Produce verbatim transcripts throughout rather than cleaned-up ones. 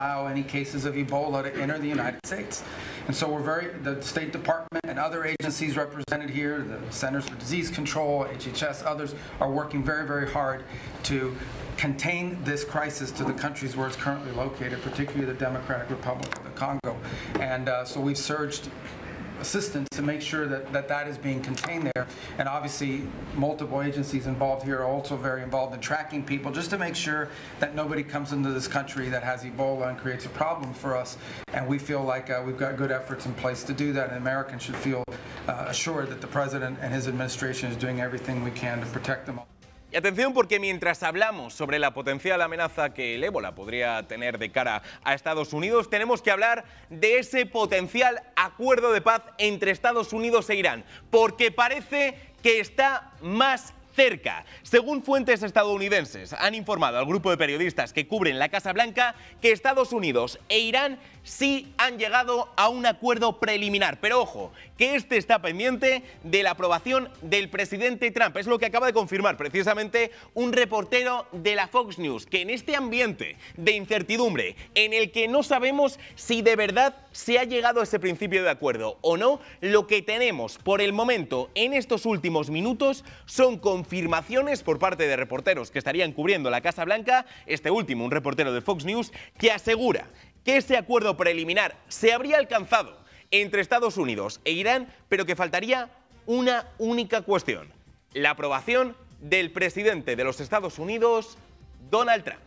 allow any cases of Ebola to enter the United States. And so we're very, the State Department and other agencies represented here, the Centers for Disease Control, H H S, others are working very, very hard to contain this crisis to the countries where it's currently located, particularly the Democratic Republic of the Congo. And uh, so we've surged assistance to make sure that, that that is being contained there. And obviously multiple agencies involved here are also very involved in tracking people just to make sure that nobody comes into this country that has Ebola and creates a problem for us. And we feel like uh, we've got good efforts in place to do that, and Americans should feel uh, assured that the President and his administration is doing everything we can to protect them all. Y atención, porque mientras hablamos sobre la potencial amenaza que el ébola podría tener de cara a Estados Unidos, tenemos que hablar de ese potencial acuerdo de paz entre Estados Unidos e Irán, porque parece que está más cerca. Según fuentes estadounidenses, han informado al grupo de periodistas que cubren la Casa Blanca que Estados Unidos e Irán sí han llegado a un acuerdo preliminar. Pero ojo, que este está pendiente de la aprobación del presidente Trump. Es lo que acaba de confirmar precisamente un reportero de la Fox News, que en este ambiente de incertidumbre, en el que no sabemos si de verdad se ha llegado a ese principio de acuerdo o no, lo que tenemos por el momento en estos últimos minutos son confirmaciones por parte de reporteros que estarían cubriendo la Casa Blanca, este último, un reportero de Fox News, que asegura que ese acuerdo preliminar se habría alcanzado entre Estados Unidos e Irán, pero que faltaría una única cuestión: la aprobación del presidente de los Estados Unidos, Donald Trump.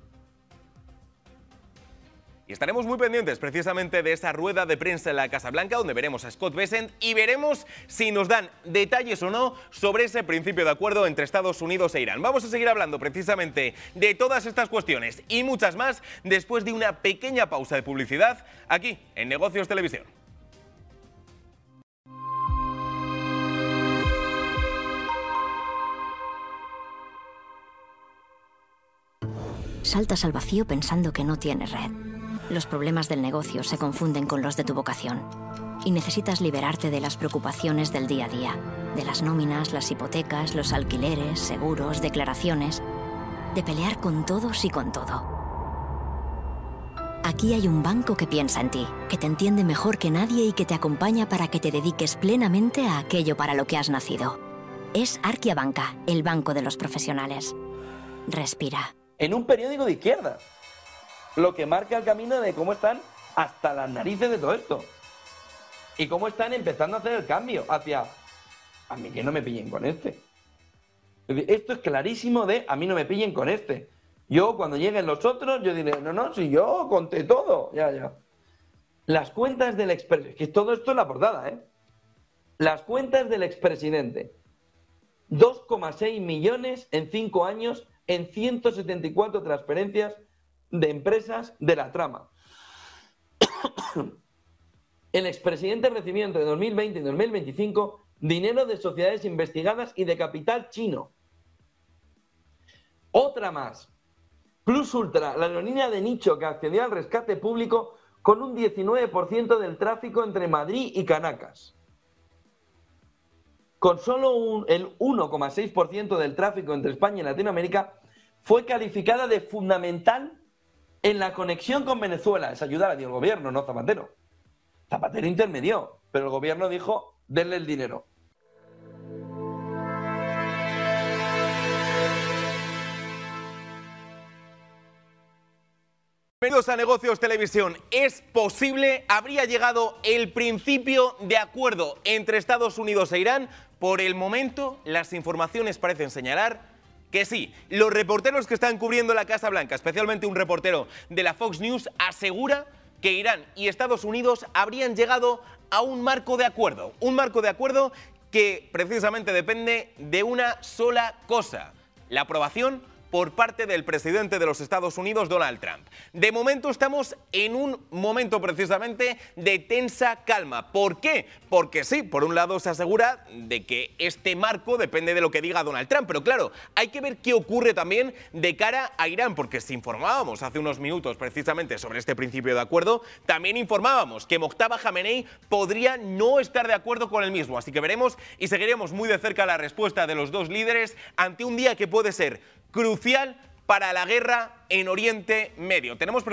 Y estaremos muy pendientes precisamente de esa rueda de prensa en la Casa Blanca, donde veremos a Scott Bessent y veremos si nos dan detalles o no sobre ese principio de acuerdo entre Estados Unidos e Irán. Vamos a seguir hablando precisamente de todas estas cuestiones y muchas más después de una pequeña pausa de publicidad aquí en Negocios Televisión. Saltas al vacío pensando que no tienes red. Los problemas del negocio se confunden con los de tu vocación. Y necesitas liberarte de las preocupaciones del día a día. De las nóminas, las hipotecas, los alquileres, seguros, declaraciones. De pelear con todos y con todo. Aquí hay un banco que piensa en ti, que te entiende mejor que nadie y que te acompaña para que te dediques plenamente a aquello para lo que has nacido. Es Arkia Banca, el banco de los profesionales. Respira. En un periódico de izquierda, lo que marca el camino de cómo están hasta las narices de todo esto y cómo están empezando a hacer el cambio hacia a mí que no me pillen con este. Esto es clarísimo de a mí no me pillen con este. Yo cuando lleguen los otros yo diré no, no, si yo conté todo, ya, ya. Las cuentas del expresidente, que todo esto es la portada, ¿eh? Las cuentas del expresidente, dos coma seis millones en cinco años en ciento setenta y cuatro transferencias de empresas de la trama. El expresidente recibió entre dos mil veinte y dos mil veinticinco dinero de sociedades investigadas y de capital chino. Otra más. Plus Ultra, la aerolínea de nicho que accedió al rescate público con un diecinueve por ciento del tráfico entre Madrid y Caracas. Con solo un, el uno coma seis por ciento del tráfico entre España y Latinoamérica, fue calificada de fundamental en la conexión con Venezuela. Esa ayuda la dio el gobierno, no Zapatero. Zapatero intermedió, pero el gobierno dijo, denle el dinero. Bienvenidos a Negocios Televisión. ¿Es posible? ¿Habría llegado el principio de acuerdo entre Estados Unidos e Irán? Por el momento, las informaciones parecen señalar que sí. Los reporteros que están cubriendo la Casa Blanca, especialmente un reportero de la Fox News, asegura que Irán y Estados Unidos habrían llegado a un marco de acuerdo. Un marco de acuerdo que precisamente depende de una sola cosa: la aprobación por parte del presidente de los Estados Unidos, Donald Trump. De momento estamos en un momento precisamente de tensa calma. ¿Por qué? Porque sí, por un lado se asegura de que este marco depende de lo que diga Donald Trump, pero claro, hay que ver qué ocurre también de cara a Irán, porque si informábamos hace unos minutos precisamente sobre este principio de acuerdo, también informábamos que Mojtaba Khamenei podría no estar de acuerdo con el mismo, así que veremos y seguiremos muy de cerca la respuesta de los dos líderes ante un día que puede ser crucial para la guerra en Oriente Medio. Tenemos